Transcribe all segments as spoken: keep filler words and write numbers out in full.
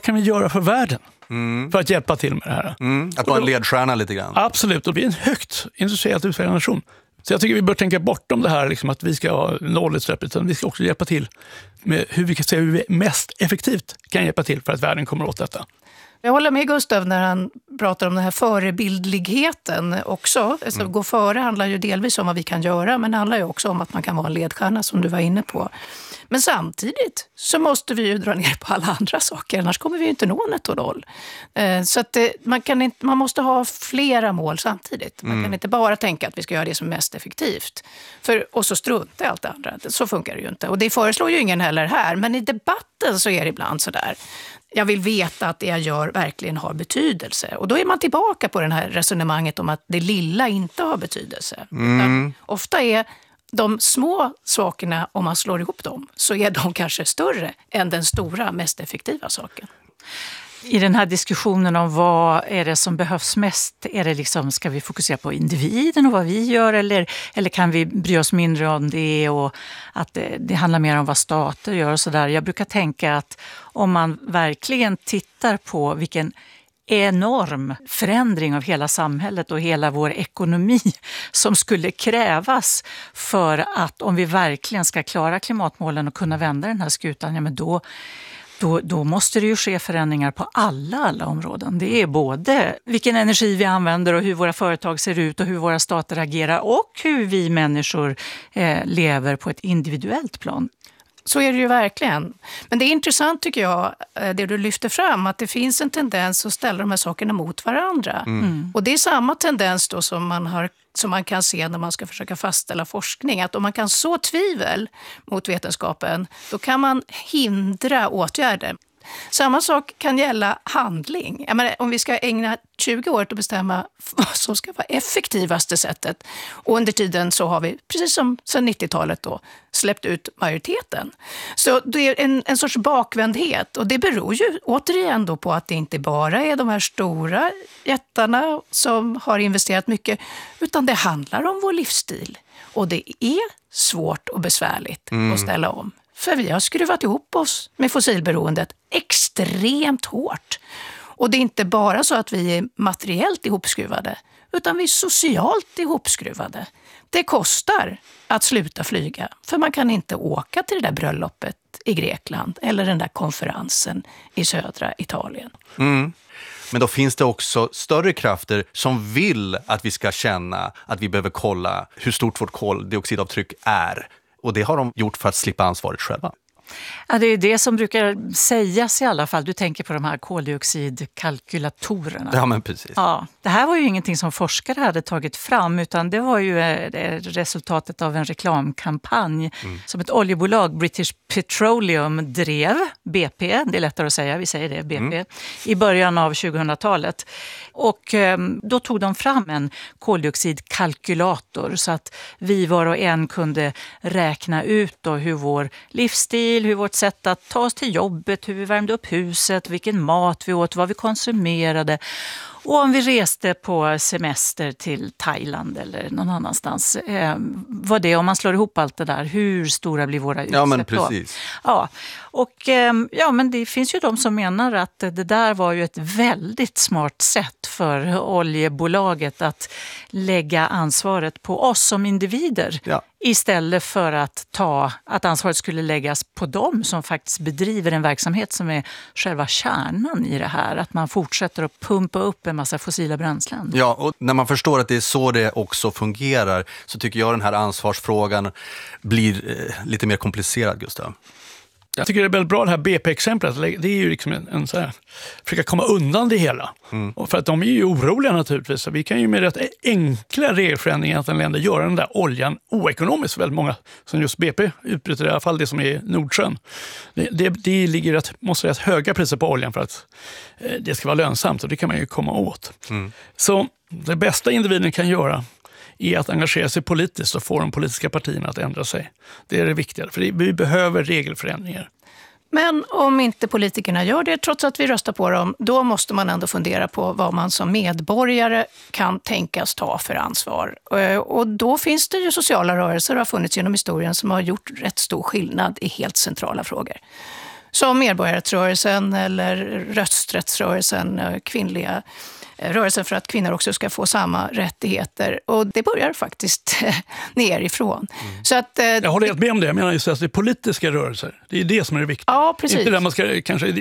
kan vi göra för världen mm. för att hjälpa till med det här? Mm. Att vara en ledstjärna lite grann. Absolut, och vi är en högt industriellt utvecklad nation. Så jag tycker vi bör tänka bortom det här liksom, att vi ska ha nollutsläpp, utan vi ska också hjälpa till med hur vi kan se hur vi mest effektivt kan hjälpa till för att världen kommer åt detta. Jag håller med Gustav när han pratar om den här förebildligheten också. Alltså, Mm. gå före handlar ju delvis om vad vi kan göra, men det handlar ju också om att man kan vara en ledstjärna som du var inne på. Men samtidigt så måste vi ju dra ner på alla andra saker, annars kommer vi ju inte nå netto noll. Så att det, man, kan inte, man måste ha flera mål samtidigt. Man mm. kan inte bara tänka att vi ska göra det som är mest effektivt. För, och så strunta i allt det andra. Så funkar det ju inte. Och det föreslår ju ingen heller här, men i debatten så är det ibland så där. Jag vill veta att det jag gör verkligen har betydelse. Och då är man tillbaka på det här resonemanget om att det lilla inte har betydelse. Mm. Ofta är de små sakerna, om man slår ihop dem, så är de kanske större än den stora, mest effektiva saken. I den här diskussionen om vad är det som behövs mest, är det liksom, ska vi fokusera på individen och vad vi gör, eller, eller kan vi bry oss mindre om det och att det, det handlar mer om vad stater gör och sådär. Jag brukar tänka att om man verkligen tittar på vilken enorm förändring av hela samhället och hela vår ekonomi som skulle krävas för att, om vi verkligen ska klara klimatmålen och kunna vända den här skutan, ja men då Då, då måste det ju ske förändringar på alla, alla områden. Det är både vilken energi vi använder och hur våra företag ser ut och hur våra stater agerar och hur vi människor eh, lever på ett individuellt plan. Så är det ju verkligen. Men det är intressant tycker jag, det du lyfter fram, att det finns en tendens att ställa de här sakerna mot varandra. Mm. Och det är samma tendens då som man har som man kan se när man ska försöka fastställa forskning. Att om man kan så tvivel mot vetenskapen, då kan man hindra åtgärder. Samma sak kan gälla handling. Jag menar, om vi ska ägna tjugo år att bestämma vad som ska vara effektivaste sättet. Och under tiden så har vi, precis som sedan nittiotalet då, släppt ut majoriteten. Så det är en, en sorts bakvändhet. Och det beror ju återigen då på att det inte bara är de här stora jättarna som har investerat mycket, utan det handlar om vår livsstil. Och det är svårt och besvärligt mm. att ställa om. För vi har skruvat ihop oss med fossilberoendet extremt hårt. Och det är inte bara så att vi är materiellt ihopskruvade, utan vi är socialt ihopskruvade. Det kostar att sluta flyga, för man kan inte åka till det där bröllopet i Grekland eller den där konferensen i södra Italien. Mm. Men då finns det också större krafter som vill att vi ska känna att vi behöver kolla hur stort vårt koldioxidavtryck är. Och det har de gjort för att slippa ansvaret själva. Ja, det är det som brukar sägas i alla fall. Du tänker på de här koldioxidkalkylatorerna. Ja, men precis. Ja, det här var ju ingenting som forskare hade tagit fram, utan det var ju resultatet av en reklamkampanj mm. som ett oljebolag, British Petroleum, drev, B P, det är lättare att säga, vi säger det, B P, mm. i början av tjugohundratalet. Och då tog de fram en koldioxidkalkylator så att vi var och en kunde räkna ut då hur vår livsstil, hur vårt sätt att ta oss till jobbet, hur vi värmde upp huset, vilken mat vi åt, vad vi konsumerade. Och om vi reste på semester till Thailand eller någon annanstans, eh, vad det, om man slår ihop allt det där, hur stora blir våra utsläpp Ja, men precis. Då? Ja, och eh, ja, men det finns ju de som menar att det där var ju ett väldigt smart sätt för oljebolaget att lägga ansvaret på oss som individer. Ja. Istället för att ta att ansvaret skulle läggas på dem som faktiskt bedriver en verksamhet som är själva kärnan i det här. Att man fortsätter att pumpa upp en massa fossila bränslen. Ja, och när man förstår att det är så det också fungerar, så tycker jag den här ansvarsfrågan blir eh, lite mer komplicerad, Gustav. Jag tycker det är väldigt bra det här B P-exemplet. Det är ju liksom en, en så här, försöka komma undan det hela. Mm. Och för att de är ju oroliga naturligtvis. Så vi kan ju med rätt enkla regelförändringar att en länder göra den där oljan oekonomisk. Väldigt många som just B P utbryter, i alla fall det som är Nordsjön. Det, det, det ligger rätt, måste rätt höga priser på oljan för att eh, det ska vara lönsamt, och det kan man ju komma åt. Mm. Så det bästa individen kan göra är att engagera sig politiskt och få de politiska partierna att ändra sig. Det är det viktiga, för vi behöver regelförändringar. Men om inte politikerna gör det, trots att vi röstar på dem, då måste man ändå fundera på vad man som medborgare kan tänkas ta för ansvar. Och då finns det ju sociala rörelser och har funnits genom historien som har gjort rätt stor skillnad i helt centrala frågor. som medborgarrättsrörelsen eller rösträttsrörelsen, kvinnliga rörelsen för att kvinnor också ska få samma rättigheter. Och det börjar faktiskt nerifrån. Mm. Så att, eh, jag håller helt med om det. Jag menar just att det är politiska rörelser. Det är det som är det viktiga. Ja, precis. Inte där man ska kanske,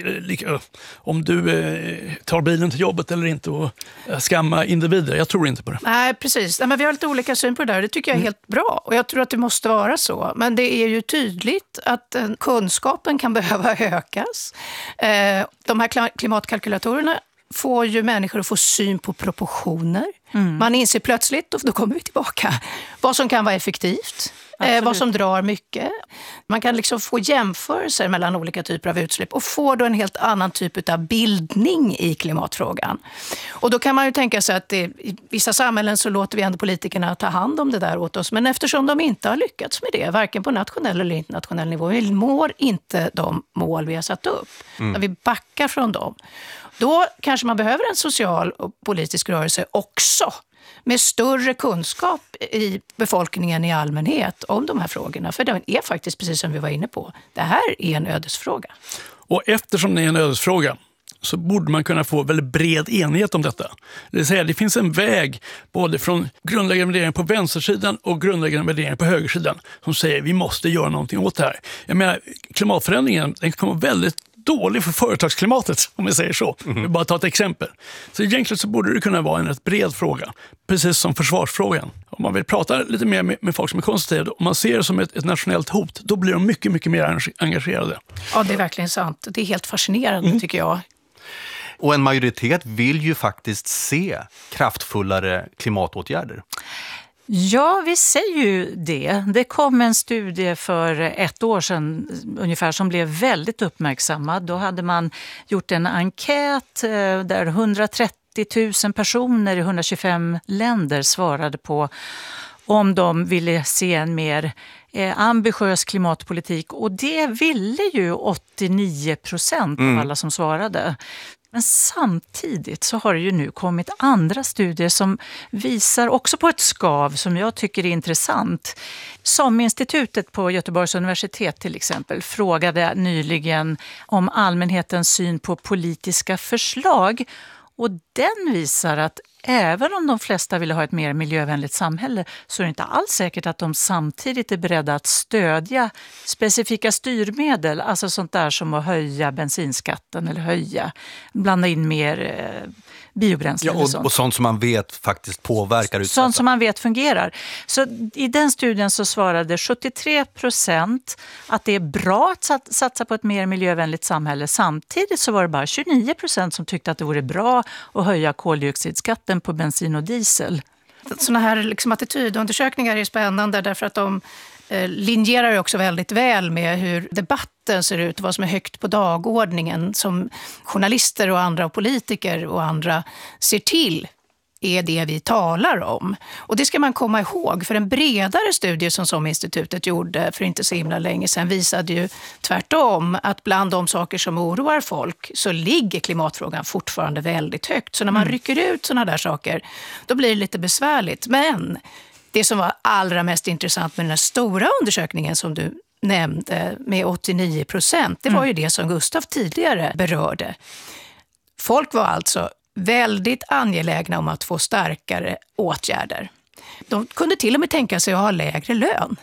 om du eh, tar bilen till jobbet eller inte och skamma individer. Jag tror inte på det. Nej, precis. Nej, men vi har lite olika syn på det där. Det tycker jag är mm. helt bra. Och jag tror att det måste vara så. Men det är ju tydligt att eh, kunskapen kan behöva ökas. Eh, de här klimatkalkylatorerna får ju människor att få syn på proportioner. Mm. Man inser plötsligt, och då kommer vi tillbaka, vad som kan vara effektivt, eh, vad som drar mycket. Man kan liksom få jämförelser mellan olika typer av utsläpp och få då en helt annan typ av bildning i klimatfrågan. Och då kan man ju tänka sig att det, i vissa samhällen så låter vi ändå politikerna ta hand om det där åt oss. Men eftersom de inte har lyckats med det, varken på nationell eller internationell nivå, vi når inte de mål vi har satt upp. Mm. När vi backar från dem. Då kanske man behöver en social och politisk rörelse också med större kunskap i befolkningen i allmänhet om de här frågorna. För det är faktiskt, precis som vi var inne på, det här är en ödesfråga. Och eftersom det är en ödesfråga så borde man kunna få väldigt bred enighet om detta. Det vill säga, det finns en väg både från grundläggande värderingar på vänstersidan och grundläggande värderingar på högersidan som säger att vi måste göra någonting åt det här. Jag menar, klimatförändringen den kommer väldigt dålig för företagsklimatet, om jag säger så. Mm. Jag bara ta ett exempel. Så egentligen så borde det kunna vara en rätt bred fråga, precis som försvarsfrågan. Om man vill prata lite mer med, med folk som är konstruktiva, om man ser det som ett, ett nationellt hot, då blir de mycket, mycket mer engagerade. Ja, det är verkligen sant. Det är helt fascinerande, mm. tycker jag. Och en majoritet vill ju faktiskt se kraftfullare klimatåtgärder. Ja, vi säger ju det. Det kom en studie för ett år sedan ungefär som blev väldigt uppmärksammad. Då hade man gjort en enkät där hundratrettio tusen personer i hundratjugofem länder svarade på om de ville se en mer ambitiös klimatpolitik. Och det ville ju åttionio procent av alla som svarade. Men samtidigt så har det ju nu kommit andra studier som visar också på ett skav som jag tycker är intressant. SOM-institutet på Göteborgs universitet till exempel frågade nyligen om allmänhetens syn på politiska förslag. Och den visar att även om de flesta vill ha ett mer miljövänligt samhälle så är det inte alls säkert att de samtidigt är beredda att stödja specifika styrmedel. Alltså sånt där som att höja bensinskatten eller höja, blanda in mer eh, biobränsle. Ja, och, sånt. och sånt som man vet faktiskt påverkar utsläppen. Sånt som man vet fungerar. Så i den studien så svarade sjuttiotre procent att det är bra att satsa på ett mer miljövänligt samhälle. Samtidigt så var det bara tjugonio procent som tyckte att det vore bra att höja koldioxidskatten på bensin och diesel. Såna här liksom attitydundersökningar är spännande därför att de eh, linjerar också väldigt väl med hur debatten ser ut och vad som är högt på dagordningen som journalister och andra och politiker och andra ser till är det vi talar om. Och det ska man komma ihåg, för en bredare studie som SOM-institutet gjorde för inte så himla länge sedan visade ju tvärtom att bland de saker som oroar folk så ligger klimatfrågan fortfarande väldigt högt. Så när man mm. rycker ut såna där saker, då blir det lite besvärligt. Men det som var allra mest intressant med den här stora undersökningen som du nämnde med åttionio procent, det var ju mm. det som Gustav tidigare berörde. Folk var alltså väldigt angelägna om att få starkare åtgärder. De kunde till och med tänka sig att ha lägre lön.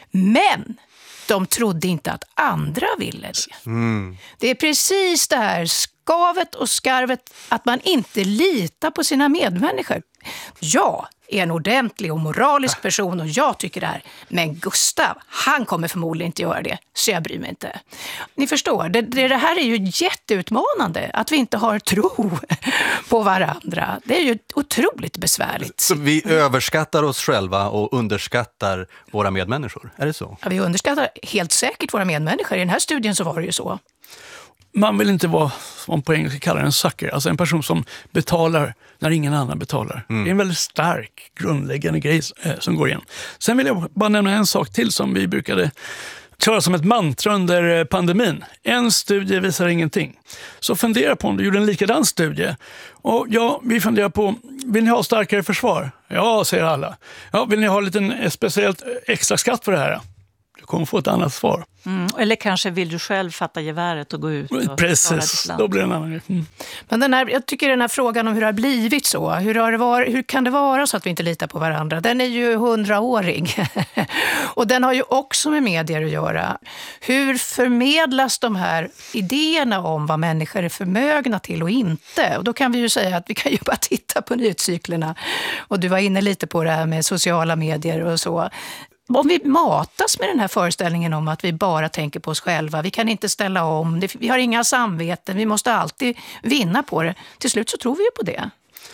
Men de trodde inte att andra ville det. Mm. Det är precis det här skavet och skarvet att man inte litar på sina medmänniskor. Jag är en ordentlig och moralisk person och jag tycker det här. Men Gustav, han kommer förmodligen inte göra det, så jag bryr mig inte. Ni förstår, det, det, det här är ju jätteutmanande, att vi inte har tro på varandra. Det är ju otroligt besvärligt. Så vi överskattar oss själva och underskattar våra medmänniskor, är det så? Ja, vi underskattar helt säkert våra medmänniskor. I den här studien så var det ju så. Man vill inte vara, som på engelska kallar en sucker, alltså en person som betalar när ingen annan betalar. Mm. Det är en väldigt stark, grundläggande grej som går igen. Sen vill jag bara nämna en sak till som vi brukade köra som ett mantra under pandemin. En studie visar ingenting. Så fundera på om du gjorde en likadan studie. Och ja, vi funderar på, vill ni ha starkare försvar? Ja, säger alla. Ja, vill ni ha en liten speciellt extra skatt för det här? Du kommer få ett annat svar. Mm. Eller kanske vill du själv fatta geväret och gå ut och Precis, då blir det en annan. Mm. Men den här, jag tycker den här frågan om hur det har blivit så, hur, har det varit, hur kan det vara så att vi inte litar på varandra, den är ju hundraårig. Och den har ju också med medier att göra. Hur förmedlas de här idéerna om vad människor är förmögna till och inte? Och då kan vi ju säga att vi kan ju bara titta på nyhetscyklerna. Och du var inne lite på det här med sociala medier och så. Om vi matas med den här föreställningen om att vi bara tänker på oss själva, vi kan inte ställa om, vi har inga samveten, vi måste alltid vinna på det. Till slut så tror vi ju på det.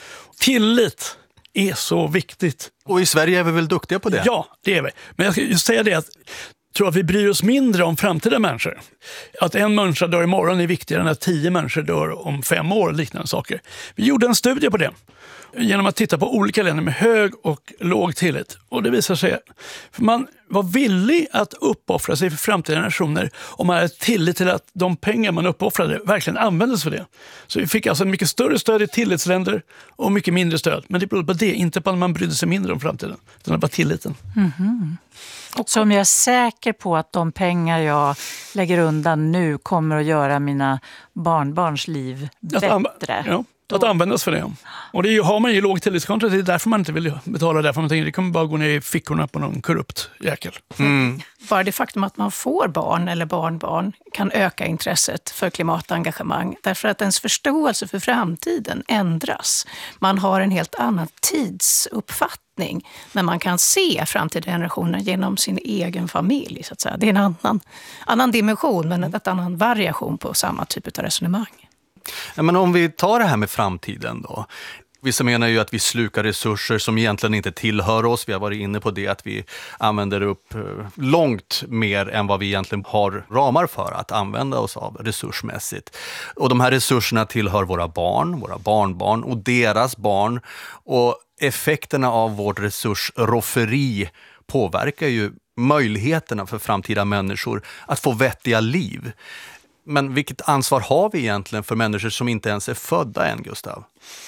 Tillit är så viktigt. Och i Sverige är vi väl duktiga på det? Ja, det är vi. Men jag ska just säga det att jag tror att vi bryr oss mindre om framtida människor. Att en människa dör imorgon är viktigare än att tio människor dör om fem år, liknande saker. Vi gjorde en studie på det genom att titta på olika länder med hög och låg tillit. Och det visar sig att man var villig att uppoffra sig för framtida generationer om man hade tillit till att de pengar man uppoffrade verkligen användes för det. Så vi fick alltså mycket större stöd i tillitsländer och mycket mindre stöd. Men det beror på det, inte på att man brydde sig mindre om framtiden, utan det var tilliten. Mm-hmm. Så om jag är säker på att de pengar jag lägger undan nu kommer att göra mina barnbarns liv bättre. Att, ja, att användas för det. Och det är ju, har man ju låg tillitskontra, det är därför man inte vill betala därför man tänker det kommer bara gå ner i fickorna på någon korrupt jäkel. Mm. Bara det faktum att man får barn eller barnbarn kan öka intresset för klimatengagemang. Därför att ens förståelse för framtiden ändras. Man har en helt annan tidsuppfattning. Men man kan se framtida generationer genom sin egen familj. Så att säga. Det är en annan, annan dimension men en annan variation på samma typ av resonemang. Ja, men om vi tar det här med framtiden då. Vissa menar ju att vi slukar resurser som egentligen inte tillhör oss. Vi har varit inne på det att vi använder upp långt mer än vad vi egentligen har ramar för att använda oss av resursmässigt. Och de här resurserna tillhör våra barn, våra barnbarn och deras barn. Och effekterna av vårt resursrofferi påverkar ju möjligheterna för framtida människor att få vettiga liv. Men vilket ansvar har vi egentligen för människor som inte ens är födda än, Gustav?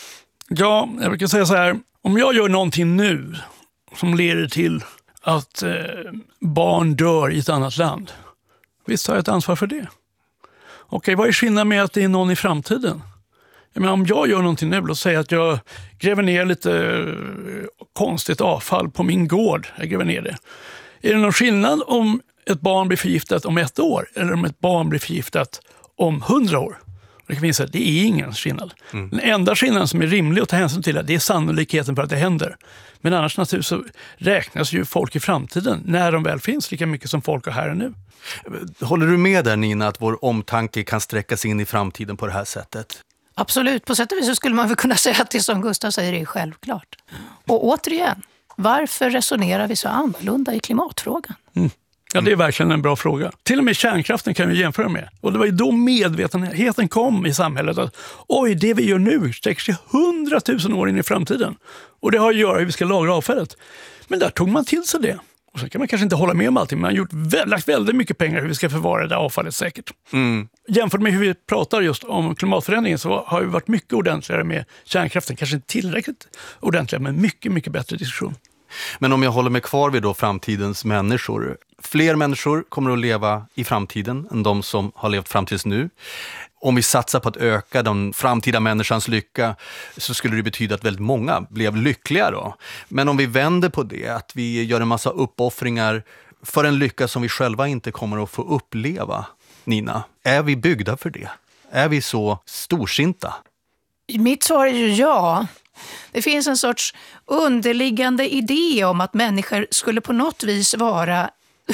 Ja, jag brukar säga så här. Om jag gör någonting nu som leder till att eh, barn dör i ett annat land, visst har jag ett ansvar för det. Okej, vad är skillnaden med att det är någon i framtiden? Jag menar, om jag gör någonting nu och säger att jag gräver ner lite eh, konstigt avfall på min gård, jag gräver ner det. Är det någon skillnad om ett barn blir förgiftat om ett år eller om ett barn blir förgiftat om hundra år? Det kan visa att det är ingen skillnad. Mm. Den enda skillnaden som är rimlig att ta hänsyn till det är sannolikheten för att det händer. Men annars naturligtvis så räknas ju folk i framtiden när de väl finns lika mycket som folk har här och nu. Håller du med där, Nina, att vår omtanke kan sträcka sig in i framtiden på det här sättet? Absolut, på sätt och vis så skulle man väl kunna säga att det som Gustav säger är självklart. Och återigen, varför resonerar vi så annorlunda i klimatfrågan? Mm. Ja, det är verkligen en bra fråga. Till och med kärnkraften kan vi jämföra med. Och det var ju då medvetenheten kom i samhället att oj, det vi gör nu sträcker sig hundratusen år in i framtiden. Och det har att göra hur vi ska lagra avfallet. Men där tog man till sig det. Och så kan man kanske inte hålla med om allting, men man har gjort vä- lagt väldigt mycket pengar hur vi ska förvara det avfallet säkert. Mm. Jämfört med hur vi pratar just om klimatförändringen så har vi varit mycket ordentligare med kärnkraften. Kanske inte tillräckligt ordentligare, men mycket, mycket bättre diskussion. Men om jag håller mig kvar vid då framtidens människor. Fler människor kommer att leva i framtiden än de som har levt fram tills nu. Om vi satsar på att öka den framtida människans lycka så skulle det betyda att väldigt många blev lyckliga då. Men om vi vänder på det, att vi gör en massa uppoffringar för en lycka som vi själva inte kommer att få uppleva, Nina, är vi byggda för det? Är vi så storsinta? Mitt svar är ju ja. Det finns en sorts underliggande idé om att människor skulle på något vis vara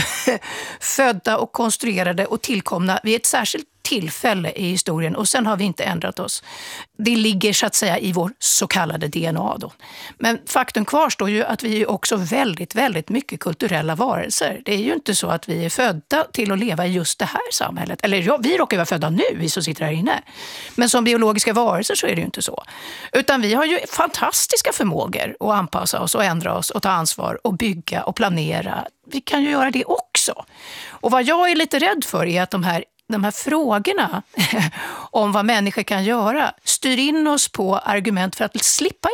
födda och konstruerade och tillkomna vid ett särskilt tillfälle i historien och sen har vi inte ändrat oss. Det ligger så att säga i vår så kallade D N A då. Men faktum kvarstår ju att vi är också väldigt, väldigt mycket kulturella varelser. Det är ju inte så att vi är födda till att leva i just det här samhället. Eller ja, vi råkar vara födda nu, vi som sitter här inne. Men som biologiska varelser så är det ju inte så. Utan vi har ju fantastiska förmågor att anpassa oss och ändra oss och ta ansvar och bygga och planera. Vi kan ju göra det också. Och vad jag är lite rädd för är att de här De här frågorna om vad människor kan göra styr in oss på argument för att slippa göra.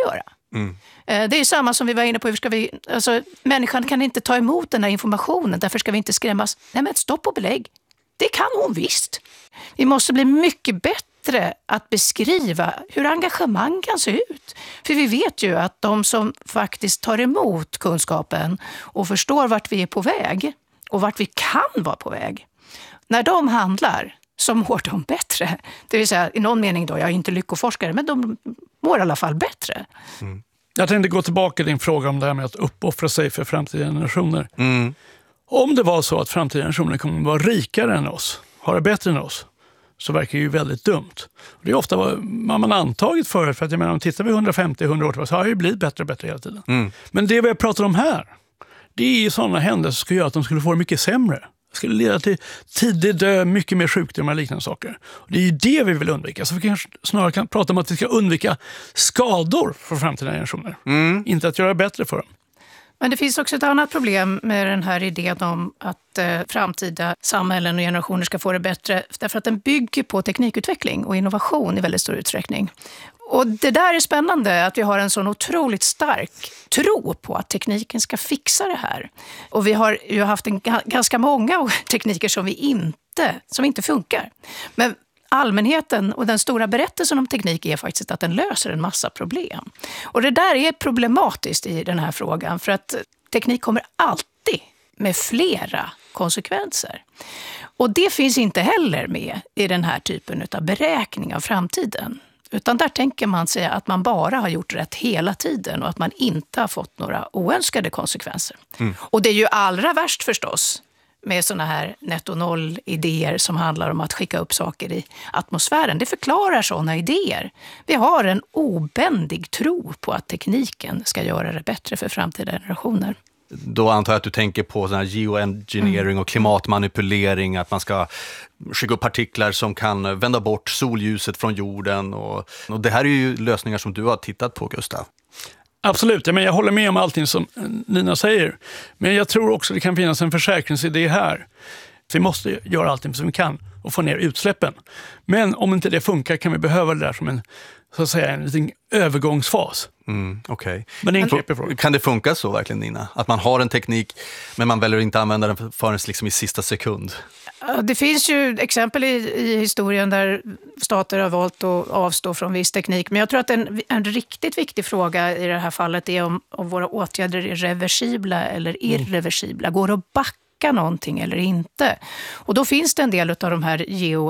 Mm. Det är samma som vi var inne på. Hur ska vi, alltså, människan kan inte ta emot den här informationen. Därför ska vi inte skrämmas. Nej, men stopp och belägg. Det kan hon visst. Vi måste bli mycket bättre att beskriva hur engagemang kan se ut. För vi vet ju att de som faktiskt tar emot kunskapen och förstår vart vi är på väg och vart vi kan vara på väg. När de handlar så mår de bättre. Det vill säga, i någon mening då, jag är inte lyckoforskare, men de mår i alla fall bättre. Mm. Jag tänkte gå tillbaka till din fråga om det här med att uppoffra sig för framtida generationer. Mm. Om det var så att framtida generationer kommer att vara rikare än oss, ha det bättre än oss, så verkar det ju väldigt dumt. Det är ofta vad man antagit förut, för att jag menar, om tittar vi hundrafemtio till hundra år så har det ju blivit bättre och bättre hela tiden. Mm. Men det vi pratar om här, det är ju sådana händelser som skulle göra att de skulle få det mycket sämre. Det skulle leda till tidig död, mycket mer sjukdomar och liknande saker. Och det är ju det vi vill undvika. Så vi kanske snarare kan prata om att vi ska undvika skador för framtida generationer. Mm. Inte att göra bättre för dem. Men det finns också ett annat problem med den här idén om att eh, framtida samhällen och generationer ska få det bättre. Därför att den bygger på teknikutveckling och innovation i väldigt stor utsträckning. Och det där är spännande, att vi har en sån otroligt stark tro på att tekniken ska fixa det här. Och vi har ju haft en, ganska många tekniker som vi inte, som inte funkar. Men allmänheten och den stora berättelsen om teknik är faktiskt att den löser en massa problem. Och det där är problematiskt i den här frågan, för att teknik kommer alltid med flera konsekvenser. Och det finns inte heller med i den här typen av beräkning av framtiden. Utan där tänker man sig att man bara har gjort rätt hela tiden och att man inte har fått några oönskade konsekvenser. Mm. Och det är ju allra värst förstås med såna här netto noll-idéer som handlar om att skicka upp saker i atmosfären. Det förklarar såna idéer. Vi har en obändig tro på att tekniken ska göra det bättre för framtida generationer. Då antar jag att du tänker på sån här geoengineering och klimatmanipulering, att man ska skicka upp partiklar som kan vända bort solljuset från jorden. Och, och det här är ju lösningar som du har tittat på, Gustav. Absolut, men jag håller med om allting som Nina säger. Men jag tror också att det kan finnas en försäkringsidé här. Vi måste göra allting som vi kan och få ner utsläppen. Men om inte det funkar kan vi behöva det där som en, så att säga, en liten övergångsfas. Mm, okay. Men det är en knepig fråga. Kan det funka så verkligen, Nina? Att man har en teknik men man väljer inte använda den förrän liksom i sista sekund? Det finns ju exempel i, i historien där stater har valt att avstå från viss teknik. Men jag tror att en, en riktigt viktig fråga i det här fallet är om, om våra åtgärder är reversibla eller irreversibla. Går det att backa någonting eller inte? Och då finns det en del av de här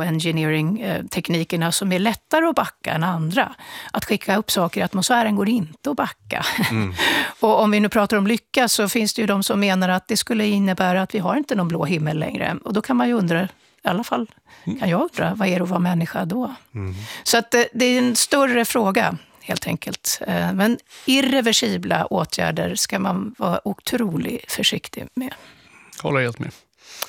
geoengineering-teknikerna som är lättare att backa än andra. Att skicka upp saker i atmosfären går inte att backa. Mm. Och om vi nu pratar om lycka så finns det ju de som menar att det skulle innebära att vi har inte någon blå himmel längre. Och då kan man ju undra, i alla fall kan jag undra, vad är det att vara människa då? Mm. Så att det, det är en större fråga helt enkelt. Men irreversibla åtgärder ska man vara otroligt försiktig med. Håller helt med.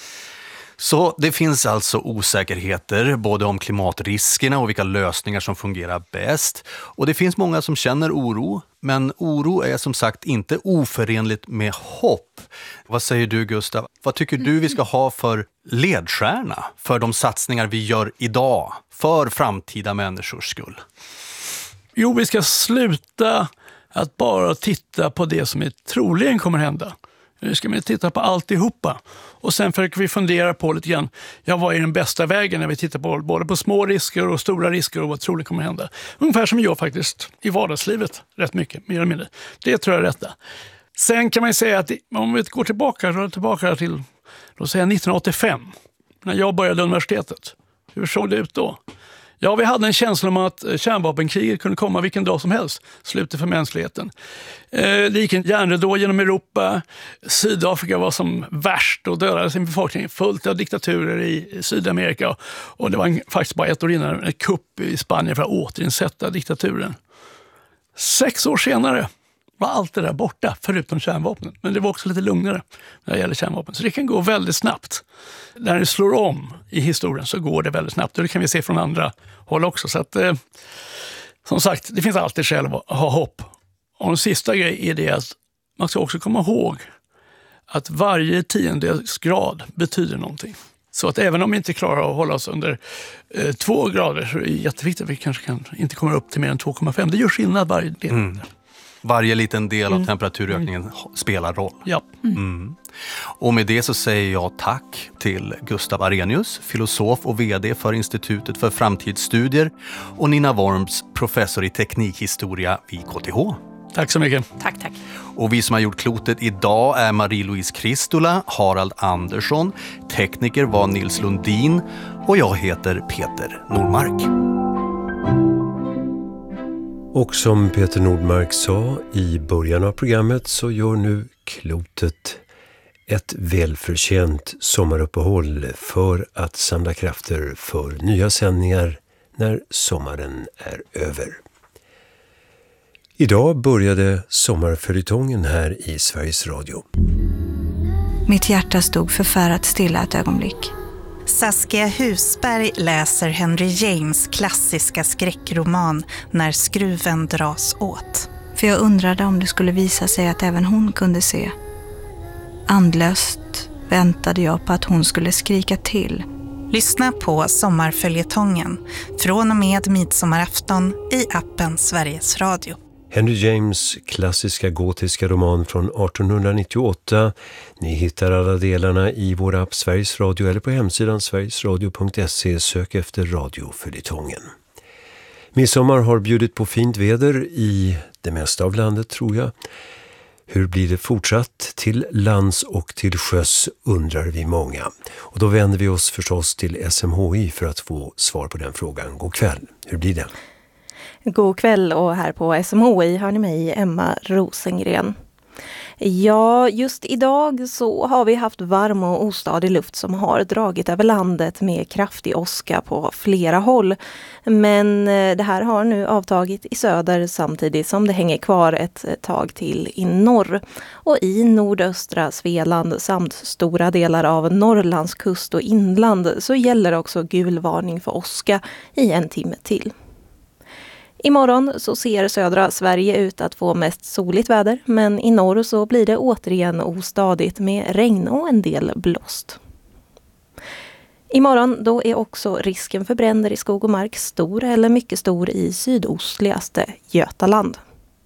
Så det finns alltså osäkerheter både om klimatriskerna och vilka lösningar som fungerar bäst. Och det finns många som känner oro, men oro är som sagt inte oförenligt med hopp. Vad säger du, Gustav? Vad tycker du vi ska ha för ledstjärna för de satsningar vi gör idag för framtida människors skull? Jo, vi ska sluta att bara titta på det som är troligen kommer hända. Nu ska vi titta på alltihopa. Och sen försöker vi fundera på lite grann, ja, vad är den bästa vägen när vi tittar på både på små risker och stora risker och vad troligen kommer hända. Ungefär som jag faktiskt i vardagslivet rätt mycket, mer eller mindre. Det tror jag är rätta. Sen kan man ju säga att om vi går tillbaka, tillbaka till låt säga nittonhundraåttiofem, när jag började universitetet. Hur såg det ut då? Ja, vi hade en känsla om att kärnvapenkriget kunde komma vilken dag som helst. Slutet för mänskligheten. Det gick en järnridå genom Europa. Sydafrika var som värst och dödade sin befolkning fullt av diktaturer i Sydamerika. Och det var en, faktiskt bara ett år innan en kupp i Spanien för att återinsätta diktaturen. Sex år senare var allt det där borta förutom kärnvapnen. Men det var också lite lugnare när det gäller kärnvapen. Så det kan gå väldigt snabbt. När det slår om i historien så går det väldigt snabbt. Och det kan vi se från andra håll också. Så att, eh, som sagt, det finns alltid skäl att ha hopp. Och den sista grejen är det att man ska också komma ihåg att varje tiondels grad betyder någonting. Så att även om vi inte klarar att hålla oss under eh, två grader så är det jätteviktigt att vi kanske kan, inte kommer upp till mer än två komma fem. Det gör skillnad varje del. Mm. Varje liten del Mm. av temperaturökningen mm. spelar roll. Ja. Mm. Och med det så säger jag tack till Gustav Arrhenius, filosof och vd för Institutet för framtidsstudier, och Nina Worms, professor i teknikhistoria vid K T H. Tack så mycket. Tack, tack. Och vi som har gjort klotet idag är Marie-Louise Kristula, Harald Andersson, tekniker var Nils Lundin och jag heter Peter Nordmark. Och som Peter Nordmark sa i början av programmet så gör nu klotet ett välförtjänt sommaruppehåll för att samla krafter för nya sändningar när sommaren är över. Idag började sommarföljetongen här i Sveriges Radio. Mitt hjärta stod förfärat stilla ett ögonblick. Saskia Husberg läser Henry James klassiska skräckroman När skruven dras åt. För jag undrade om det skulle visa sig att även hon kunde se. Andlöst väntade jag på att hon skulle skrika till. Lyssna på sommarföljetongen från och med midsommarafton i appen Sveriges Radio. Henry James klassiska gotiska roman från arton nittioåtta. Ni hittar alla delarna i vår app Sveriges Radio eller på hemsidan sverigesradio punkt se. Sök efter radioföljetongen. Midsommar har bjudit på fint väder i det mesta av landet, tror jag. Hur blir det fortsatt till lands och till sjöss, undrar vi många. Och då vänder vi oss förstås till S M H I för att få svar på den frågan. God kväll, hur blir det? God kväll, och här på S M H I har ni mig, Emma Rosengren. Ja, just idag så har vi haft varm och ostadig luft som har dragit över landet med kraftig åska på flera håll. Men det här har nu avtagit i söder samtidigt som det hänger kvar ett tag till i norr. Och i nordöstra Svealand samt stora delar av Norrlands kust och inland så gäller också gul varning för åska i en timme till. Imorgon så ser södra Sverige ut att få mest soligt väder, men i norr så blir det återigen ostadigt med regn och en del blåst. Imorgon då är också risken för bränder i skog och mark stor eller mycket stor i sydostligaste Götaland.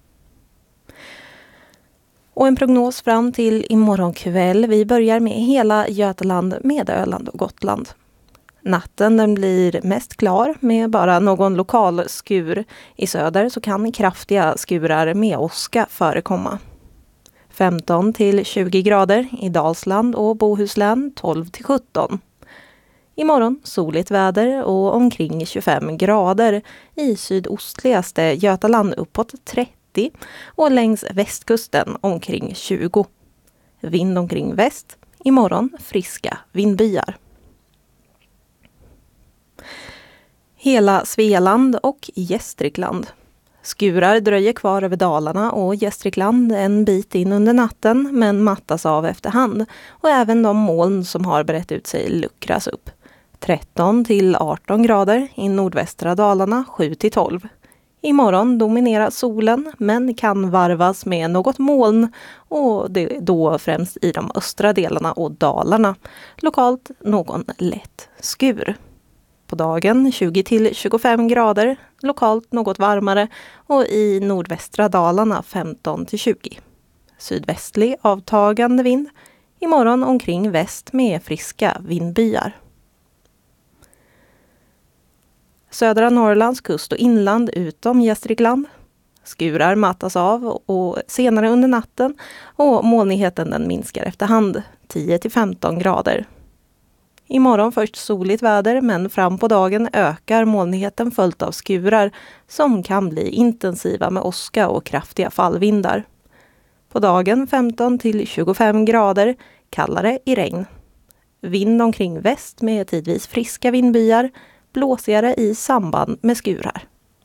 Och en prognos fram till imorgon kväll. Vi börjar med hela Götaland med Öland och Gotland. Natten den blir mest klar med bara någon lokal skur. I söder så kan kraftiga skurar med åska förekomma. femton till tjugo grader i Dalsland och Bohuslän, tolv till sjutton. Imorgon soligt väder och omkring tjugofem grader i sydostligaste Götaland uppåt trettio och längs västkusten omkring tjugo. Vind omkring väst, imorgon friska vindbyar. Hela Svealand och Gästrikland. Skurar dröjer kvar över Dalarna och Gästrikland en bit in under natten men mattas av efterhand. Och även de moln som har brett ut sig luckras upp. tretton till arton grader i nordvästra Dalarna, sju till tolv. Imorgon dominerar solen men kan varvas med något moln och det då främst i de östra delarna och Dalarna. Lokalt någon lätt skur. På dagen tjugo till tjugofem grader, lokalt något varmare och i nordvästra Dalarna femton till tjugo. Sydvästlig avtagande vind, imorgon omkring väst med friska vindbyar. Södra Norrlands kust och inland utom Gästrikland. Skurar mattas av och senare under natten och molnigheten den minskar efterhand, tio till femton grader. Imorgon först soligt väder men fram på dagen ökar molnigheten följt av skurar som kan bli intensiva med åska och kraftiga fallvindar. På dagen femton till tjugofem grader, kallare i regn. Vind omkring väst med tidvis friska vindbyar, blåsigare i samband med skurar.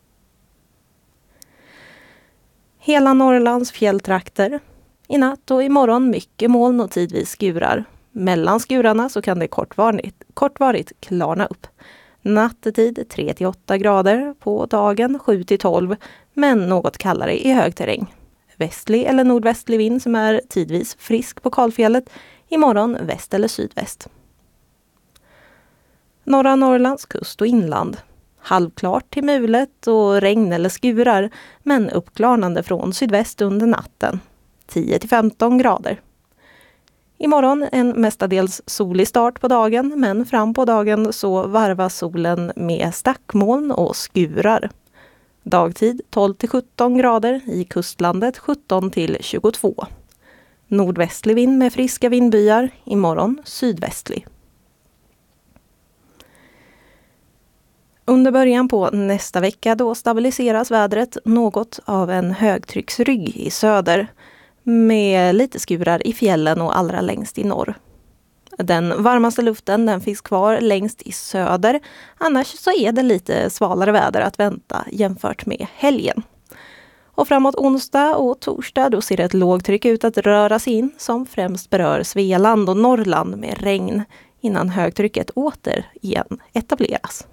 Hela Norrlands fjälltrakter. I natt och imorgon mycket moln och tidvis skurar. Mellan skurarna så kan det kortvarigt, kortvarigt klarna upp. Nattetid tre till åtta grader, på dagen sju till tolv, men något kallare i högterräng. Västlig eller nordvästlig vind som är tidvis frisk på kalfjället, imorgon väst eller sydväst. Norra Norrlands kust och inland. Halvklart till mulet och regn eller skurar, men uppklarnande från sydväst under natten. tio till femton grader. Imorgon en mestadels solig start på dagen, men fram på dagen så varvas solen med stackmoln och skurar. Dagtid tolv till sjutton grader, i kustlandet sjutton till tjugotvå. Nordvästlig vind med friska vindbyar, imorgon sydvästlig. Under början på nästa vecka då stabiliseras vädret något av en högtrycksrygg i söder, med lite skurar i fjällen och allra längst i norr. Den varmaste luften den finns kvar längst i söder, annars så är det lite svalare väder att vänta jämfört med helgen. Och framåt onsdag och torsdag då ser ett lågtryck ut att röra sig in som främst berör Svealand och Norrland med regn innan högtrycket åter igen etableras.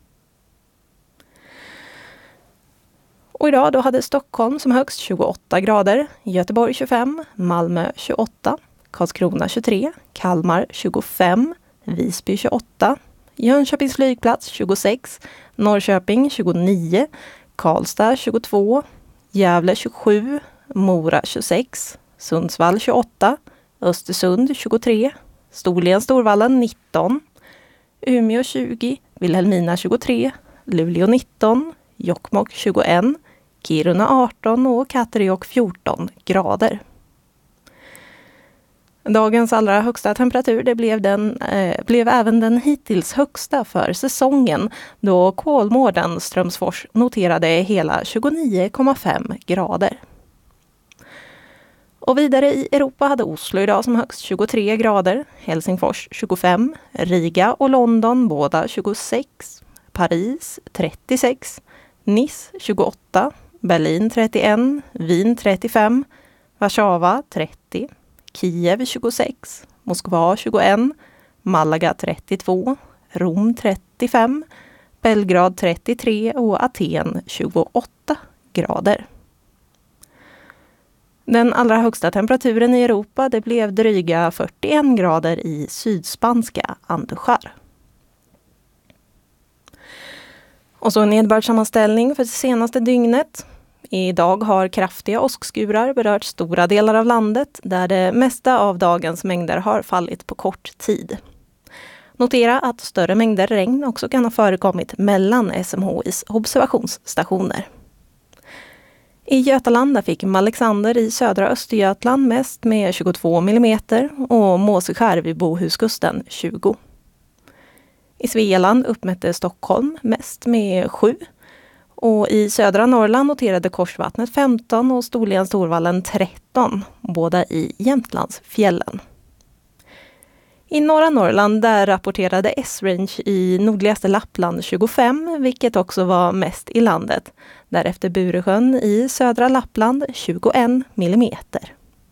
Och idag då hade Stockholm som högst tjugoåtta grader, Göteborg tjugofem, Malmö tjugoåtta, Karlskrona tjugotre, Kalmar tjugofem, Visby tjugoåtta, Jönköpings flygplats tjugosex, Norrköping tjugonio, Karlstad tjugotvå, Gävle tjugosju, Mora tjugosex, Sundsvall tjugoåtta, Östersund tjugotre, Storlien Storvallen nitton, Umeå tjugo, Vilhelmina tjugotre, Luleå nitton, Jokkmokk tjugoett, Kiruna arton och Katterijok fjorton grader. Dagens allra högsta temperatur det blev, den, eh, blev även den hittills högsta för säsongen då Kolmården Strömsfors noterade hela tjugonio komma fem grader. Och vidare i Europa hade Oslo idag som högst tjugotre grader, Helsingfors tjugofem, Riga och London båda tjugosex, Paris trettiosex, Nice tjugoåtta, Berlin trettioett, Wien trettiofem, Warszawa trettio, Kiev tjugosex, Moskva tjugoett, Malaga trettiotvå, Rom trettiofem, Belgrad trettiotre och Aten tjugoåtta grader. Den allra högsta temperaturen i Europa det blev dryga fyrtioen grader i sydspanska Andújar. Och så en nedbördssammanställning för det senaste dygnet. Idag har kraftiga åskskurar berört stora delar av landet där det mesta av dagens mängder har fallit på kort tid. Notera att större mängder regn också kan ha förekommit mellan S M H I:s observationsstationer. I Götaland fick Malexander i södra Östergötland mest med tjugotvå millimeter och Måseskär vid Bohuskusten tjugo. I Svealand uppmätte Stockholm mest med sju. Och i södra Norrland noterade Korsvattnet femton och Storlien Storvallen tretton, båda i Jämtlandsfjällen. I norra Norrland där rapporterade S-Range i nordligaste Lappland tjugofem, vilket också var mest i landet. Därefter Buresjön i södra Lappland tjugoen millimeter.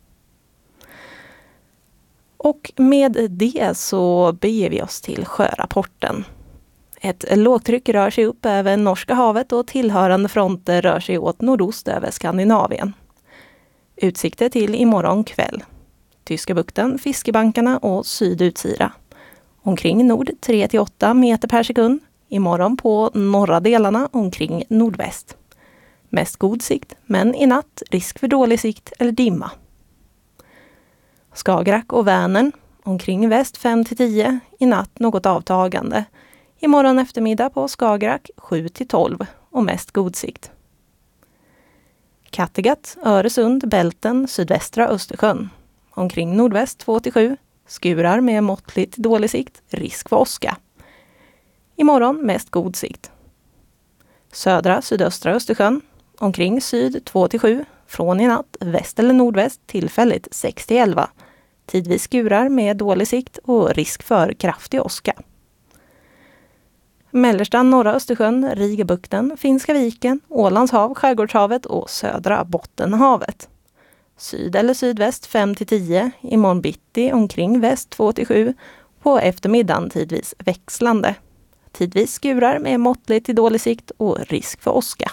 Och med det så beger vi oss till sjörapporten. Ett lågtryck rör sig upp över Norska havet och tillhörande fronter rör sig åt nordost över Skandinavien. Utsikter till imorgon kväll. Tyska bukten, Fiskebankarna och Sydutsira. Omkring nord tre till åtta meter per sekund. Imorgon på norra delarna omkring nordväst. Mest god sikt, men i natt risk för dålig sikt eller dimma. Skagerrak och Vänern, omkring väst fem till tio, i natt något avtagande. Imorgon eftermiddag på Skagerrak sju till tolv och mest god sikt. Kattegatt, Öresund, Bälten, sydvästra Östersjön. Omkring nordväst två till sju, skurar med måttligt dålig sikt, risk för åska. Imorgon mest god sikt. Södra, sydöstra Östersjön, omkring syd två till sju, från i natt väst eller nordväst tillfälligt sex till elva. Tidvis skurar med dålig sikt och risk för kraftig åska. Mellersta norra Östersjön, Rigabukten, Finska viken, Ålands hav, Skärgårdshavet och södra Bottenhavet. Syd eller sydväst fem till tio, imorgon bitti omkring väst två till sju, på eftermiddagen tidvis växlande. Tidvis skurar med måttligt till dålig sikt och risk för åska.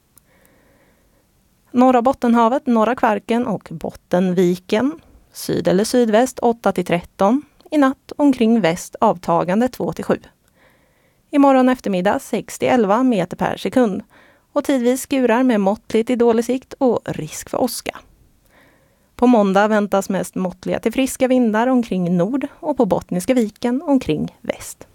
Norra Bottenhavet, norra Kvarken och Bottenviken. Syd eller sydväst åtta till tretton, i natt omkring väst avtagande två till sju. Imorgon eftermiddag sex till elva meter per sekund. Och tidvis skurar med måttligt i dålig sikt och risk för åska. På måndag väntas mest måttliga till friska vindar omkring nord och på Bottniska viken omkring väst.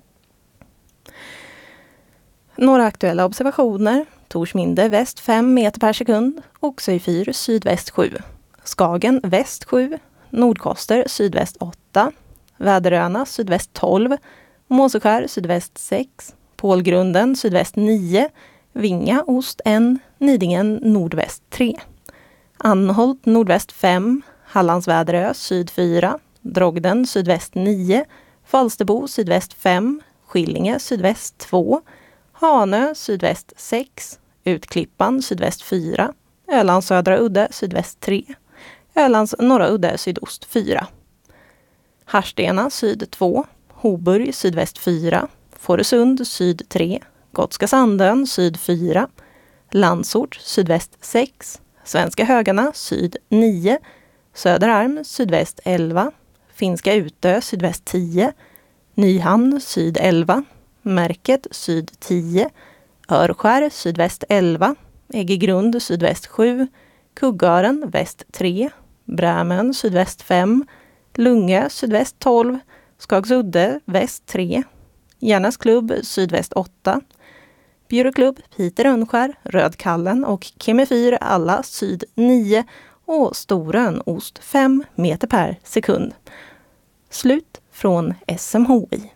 Några aktuella observationer. Torsminde väst fem meter per sekund. Oxöjfyr sydväst sju. Skagen väst sju. Nordkoster sydväst åtta. Väderöarna sydväst tolv. Måseskär sydväst sex. Pålgrunden sydväst nio. Vinga ost ett. Nidingen nordväst tre. Anholt nordväst fem. Hallandsväderö syd fyra. Drogden sydväst nio. Falsterbo sydväst fem. Skillinge sydväst två. Hanö sydväst sex. Utklippan sydväst fyra. Ölands södra udde sydväst tre. Ölands norra udde sydost fyra. Harstena syd två. Hoburg sydväst fyra. Fårösund syd tre. Gotska Sandön syd fyra. Landsort sydväst sex. Svenska Högarna syd nio. Söderarm sydväst elva. Finska Utö sydväst tio. Nyhamn syd elva. Märket syd tio. Örskär sydväst elva. Äggegrund sydväst sju. Kuggören väst tre. Brämön sydväst fem. Lungö sydväst tolv. Skagsudde väst tre. Järnas klubb sydväst åtta. Bjuroklubb, Piter Rönnskär, Rödkallen och Kemifyr alla syd nio och Storön ost fem meter per sekund. Slut från S M H I.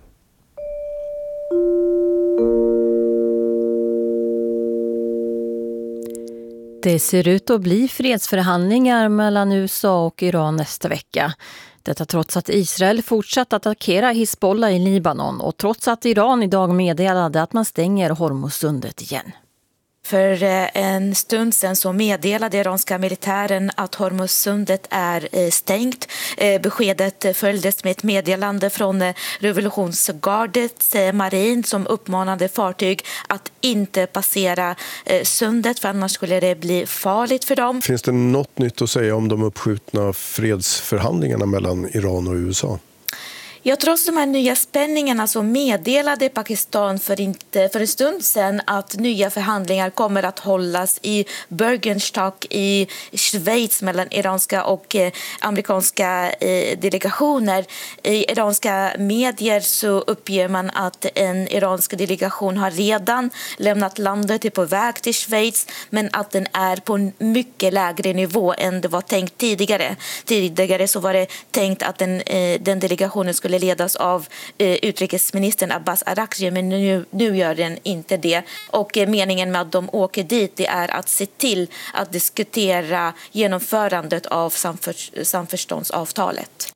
Det ser ut att bli fredsförhandlingar mellan U S A och Iran nästa vecka. Detta trots att Israel fortsatt attackera Hizbollah i Libanon och trots att Iran idag meddelade att man stänger Hormuzsundet igen. För en stund sedan så meddelade iranska militären att Hormuzsundet är stängt. Beskedet följdes med ett meddelande från revolutionsgardets marin som uppmanade fartyg att inte passera sundet för annars skulle det bli farligt för dem. Finns det något nytt att säga om de uppskjutna fredsförhandlingarna mellan Iran och U S A? Ja, trots de här nya spänningarna så meddelade Pakistan för, inte, för en stund sedan att nya förhandlingar kommer att hållas i Bürgenstock i Schweiz mellan iranska och eh, amerikanska eh, delegationer. I iranska medier så uppger man att en iransk delegation har redan lämnat landet, är på väg till Schweiz, men att den är på en mycket lägre nivå än det var tänkt tidigare. Tidigare så var det tänkt att den, eh, den delegationen skulle ledas av eh, utrikesministern Abbas Araghchi, men nu, nu gör den inte det. Och eh, meningen med att de åker dit det är att se till att diskutera genomförandet av samför, samförståndsavtalet.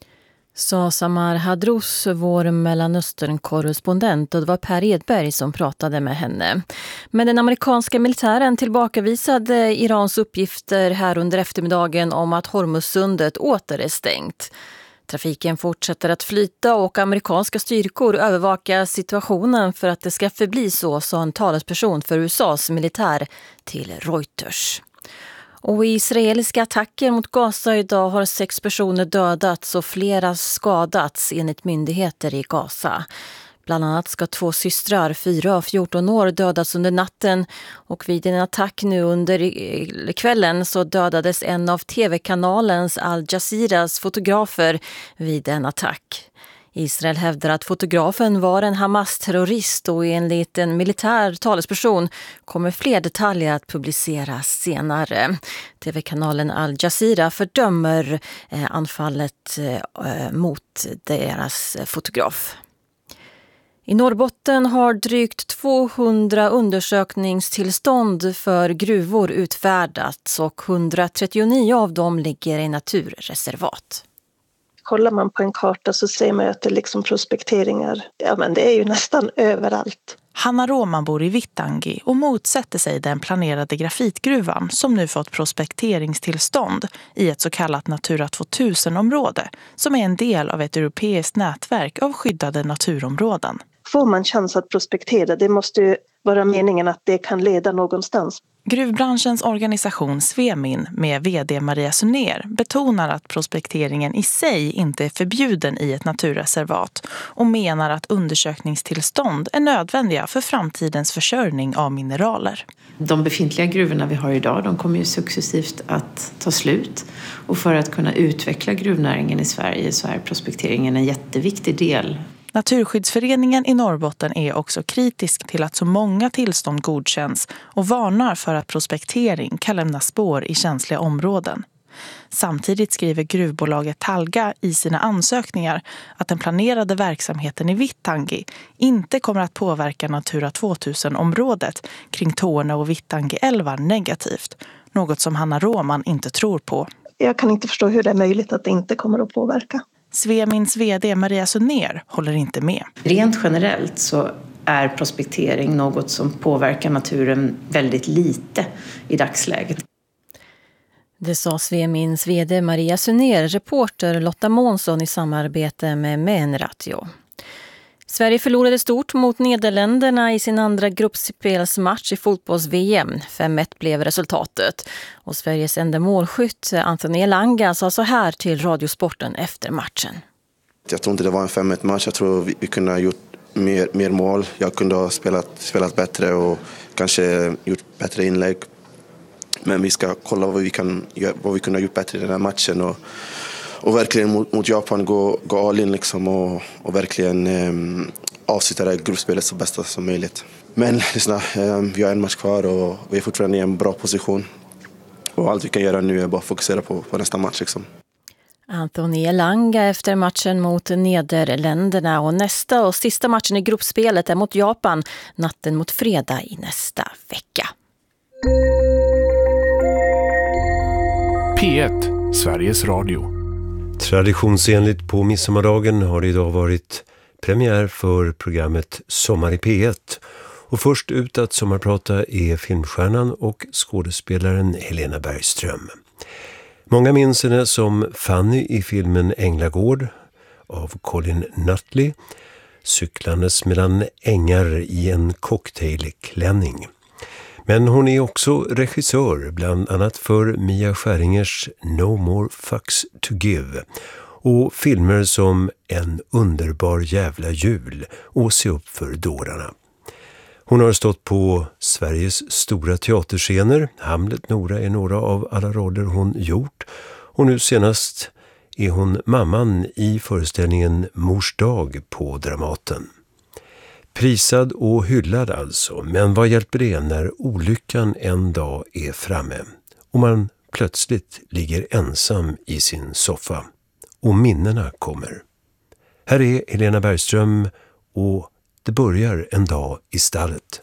Sa Samar Hadrous, vår Mellanöstern-korrespondent, och det var Per Edberg som pratade med henne. Men den amerikanska militären tillbakavisade Irans uppgifter här under eftermiddagen om att Hormuzsundet åter är stängt. Trafiken fortsätter att flyta och amerikanska styrkor övervakar situationen för att det ska förbli så, sa en talesperson för U S A:s militär till Reuters. Och i israeliska attacker mot Gaza idag har sex personer dödats och flera skadats enligt myndigheter i Gaza. Bland annat ska två systrar, fyra och fjorton år, dödas under natten och vid en attack nu under kvällen så dödades en av tv-kanalens Al Jazeeras fotografer vid en attack. Israel hävdar att fotografen var en Hamas-terrorist och enligt en militär talesperson kommer fler detaljer att publiceras senare. Tv-kanalen Al Jazeera fördömer anfallet mot deras fotograf. I Norrbotten har drygt tvåhundra undersökningstillstånd för gruvor utfärdats och hundratrettionio av dem ligger i naturreservat. Kollar man på en karta så ser man att det är liksom prospekteringar. Ja, men det är ju nästan överallt. Hanna Roman bor i Vittangi och motsätter sig den planerade grafitgruvan som nu fått prospekteringstillstånd i ett så kallat Natura tvåtusen-område som är en del av ett europeiskt nätverk av skyddade naturområden. får man chans att prospektera. Det måste ju vara meningen att det kan leda någonstans. Gruvbranschens organisation Svemin med vd Maria Sunér betonar att prospekteringen i sig inte är förbjuden i ett naturreservat och menar att undersökningstillstånd är nödvändiga för framtidens försörjning av mineraler. De befintliga gruvorna vi har idag, de kommer ju successivt att ta slut. Och för att kunna utveckla gruvnäringen i Sverige så är prospekteringen en jätteviktig del. Naturskyddsföreningen i Norrbotten är också kritisk till att så många tillstånd godkänns och varnar för att prospektering kan lämna spår i känsliga områden. Samtidigt skriver gruvbolaget Talga i sina ansökningar att den planerade verksamheten i Vittangi inte kommer att påverka Natura tvåtusen-området kring Torne och Vittangi-älvar negativt, något som Hanna Råman inte tror på. Jag kan inte förstå hur det är möjligt att det inte kommer att påverka. Svemins vd Maria Sunér håller inte med. Rent generellt så är prospektering något som påverkar naturen väldigt lite i dagsläget. Det sa Svemins vd Maria Sunér, reporter Lotta Månsson i samarbete med Menratio. Sverige förlorade stort mot Nederländerna i sin andra gruppspelsmatch i fotbolls-V M. fem ett blev resultatet. Och Sveriges enda målskytt Anthony Elanga sa så här till Radiosporten efter matchen. Jag tror inte det var en fem ett match. Jag tror vi, vi kunde ha gjort mer, mer mål. Jag kunde ha spelat, spelat bättre och kanske gjort bättre inlägg. Men vi ska kolla vad vi, kan, vad vi kunde ha gjort bättre i den här matchen. Och, och verkligen mot, mot Japan gå, gå all in liksom och, och verkligen eh, avsluta det här gruppspelet så bästa som möjligt. Men lyssna, eh, vi har en match kvar och vi är fortfarande i en bra position. Och allt vi kan göra nu är bara fokusera på, på nästa match. Liksom. Anthony Elanga efter matchen mot Nederländerna, och nästa och sista matchen i gruppspelet är mot Japan natten mot fredag i nästa vecka. P ett, Sveriges Radio. Traditionsenligt på midsommardagen har det idag varit premiär för programmet Sommar i P ett. Och först ut att sommarprata är filmstjärnan och skådespelaren Helena Bergström. Många minns henne som Fanny i filmen Änglagård av Colin Nutley, cyklandes mellan ängar i en cocktailklänning. Men hon är också regissör, bland annat för Mia Skäringers No More Fucks to Give och filmer som En underbar jävla jul och Se upp för dårarna. Hon har stått på Sveriges stora teaterscener. Hamlet, Nora är några av alla roller hon gjort. Och nu senast är hon mamman i föreställningen Mors dag på Dramaten. Prisad och hyllad alltså, men vad hjälper det när olyckan en dag är framme och man plötsligt ligger ensam i sin soffa och minnena kommer. Här är Helena Bergström och det börjar en dag i stallet.